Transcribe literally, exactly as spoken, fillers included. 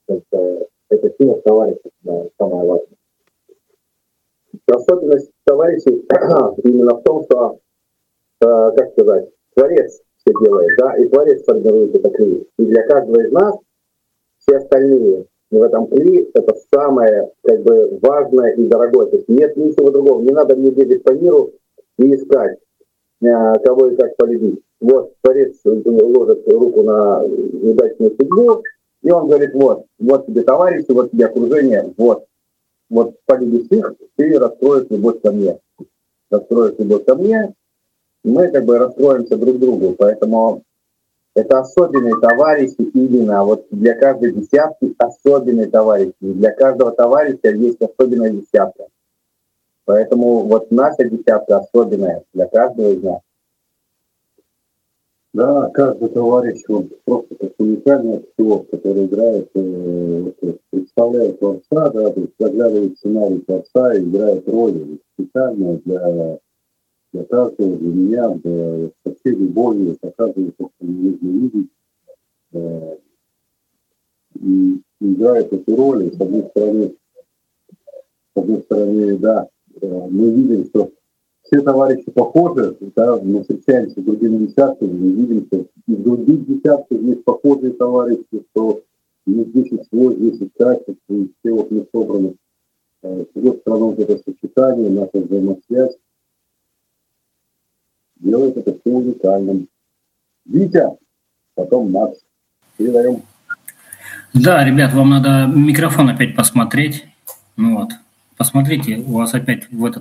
Это, это сила товарища, да, самое важное. Особенность товарищей именно в том, что, э, как сказать, Творец все делает, да, и Творец формирует это кли. И для каждого из нас все остальные в этом кли это самое, как бы, важное и дорогое. То есть нет ничего другого. Не надо мне бегать по миру и искать, э, кого и как полюбить. Вот Творец ложит руку на удачную судьбу, и он говорит, вот, вот тебе товарищи, вот тебе окружение, вот. Вот полюбишь их, ты раскроешь любовь ко мне. Раскроешь любовь ко мне, мы как бы раскроемся друг другу. Поэтому это особенные товарищи именно. Вот для каждой десятки особенные товарищи. И для каждого товарища есть особенная десятка. Поэтому вот наша десятка особенная для каждого из нас. Да, каждый товарищ, он просто как уникальный актер, который играет, э, представляет Творца, да, то есть заглядывает в сценарий Творца и играет роль специально для, для каждого, для меня, для, со всей любовью, показывает то, что не нужно видеть, э, и играет эту роль. И с одной стороны, с одной стороны, да, э, мы видим, что все товарищи похожи, да, мы встречаемся с другими десятками, мы видим, что и в других десятках есть похожие товарищи, что есть десять свойств, десять качеств, и все вот мы собраны. С другой стороны, вот это сочетание, наша взаимосвязь делает это все уникальным. Витя, потом Макс. Передаем. Да, ребят, вам надо микрофон опять посмотреть. Ну вот. Посмотрите, у вас опять в этот